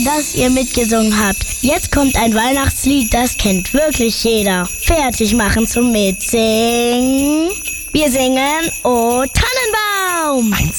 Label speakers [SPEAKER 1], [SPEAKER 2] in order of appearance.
[SPEAKER 1] dass ihr mitgesungen habt. Jetzt kommt ein Weihnachtslied, das kennt wirklich jeder. Fertig machen zum Mitsingen. Wir singen